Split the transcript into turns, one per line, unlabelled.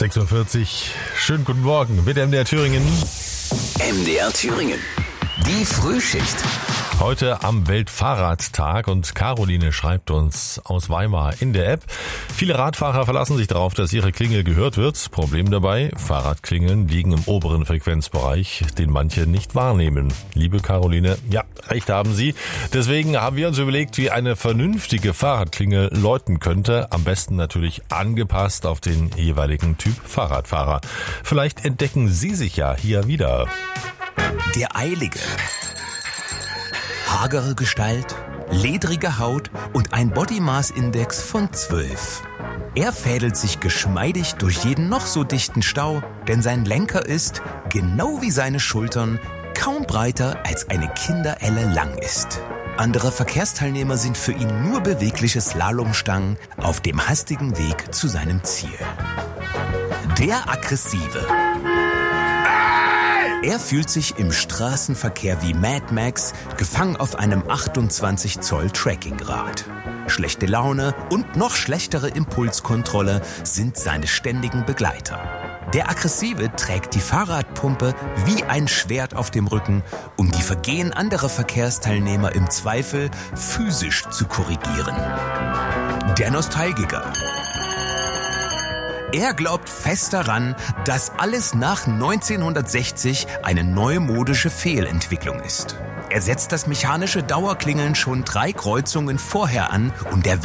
6:40 Uhr. Schönen guten Morgen mit MDR Thüringen.
MDR Thüringen. Die Frühschicht.
Heute am Weltfahrradtag und Caroline schreibt uns aus Weimar in der App. Viele Radfahrer verlassen sich darauf, dass ihre Klingel gehört wird. Problem dabei, Fahrradklingeln liegen im oberen Frequenzbereich, den manche nicht wahrnehmen. Liebe Caroline, ja, recht haben Sie. Deswegen haben wir uns überlegt, wie eine vernünftige Fahrradklingel läuten könnte. Am besten natürlich angepasst auf den jeweiligen Typ Fahrradfahrer. Vielleicht entdecken Sie sich ja hier wieder.
Der Eilige. Hagere Gestalt, ledrige Haut und ein Body-Mass-Index von 12. Er fädelt sich geschmeidig durch jeden noch so dichten Stau, denn sein Lenker ist, genau wie seine Schultern, kaum breiter als eine Kinderelle lang ist. Andere Verkehrsteilnehmer sind für ihn nur bewegliche Slalomstangen auf dem hastigen Weg zu seinem Ziel. Der Aggressive. Er fühlt sich im Straßenverkehr wie Mad Max, gefangen auf einem 28 Zoll Trekkingrad. Schlechte Laune und noch schlechtere Impulskontrolle sind seine ständigen Begleiter. Der Aggressive trägt die Fahrradpumpe wie ein Schwert auf dem Rücken, um die Vergehen anderer Verkehrsteilnehmer im Zweifel physisch zu korrigieren. Der Nostalgiker. Er glaubt fest daran, dass alles nach 1960 eine neumodische Fehlentwicklung ist. Er setzt das mechanische Dauerklingeln schon 3 Kreuzungen vorher an und der